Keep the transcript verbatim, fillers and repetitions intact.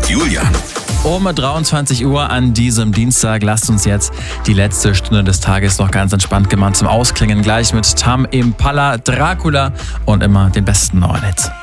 mit Julian. Um dreiundzwanzig Uhr an diesem Dienstag lasst uns jetzt die letzte Stunde des Tages noch ganz entspannt gemacht zum Ausklingen. Gleich mit Tame Impala, Dracula und immer den besten neuen Hits.